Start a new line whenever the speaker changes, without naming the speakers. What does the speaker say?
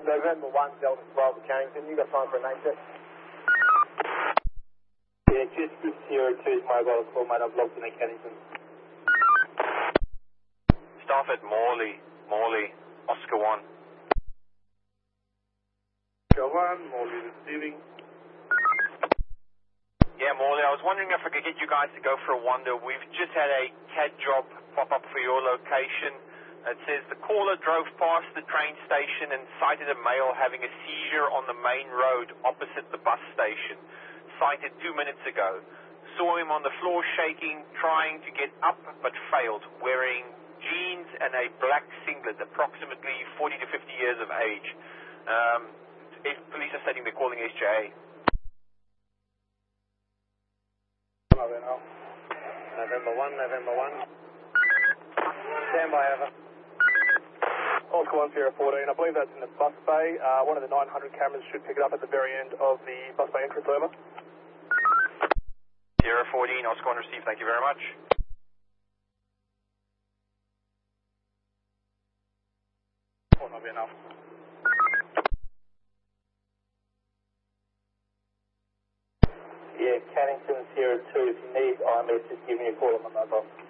November 1, Delta 12 at Carrington. You got time for a name check? Yeah, just Swift Sierra 2's mobile call, mate. I've logged in at Carrington.
Staff at Morley, Oscar 1.
Oscar 1, Morley receiving.
Yeah, Morley, I was wondering if I could get you guys to go for a wander. We've just had a CAD job pop up for your location. It says the caller drove past the train station and sighted a male having a seizure on the main road opposite the bus station. Sighted 2 minutes ago. Saw him on the floor shaking, trying to get up but failed, wearing jeans and a black singlet, approximately 40 to 50 years of age. Police are stating they're calling SJA.
November 1, November 1. Stand by, over. Oscar 1, Sierra 14. I believe that's in the bus bay. One of the 900 cameras should pick it up at the very end of the bus bay entrance, over.
Sierra 14, Oscar 1 received, thank you very much.
Oh, not be enough. Yeah, Cannington, Sierra 2, if you need IMS, just give me a call on my mobile.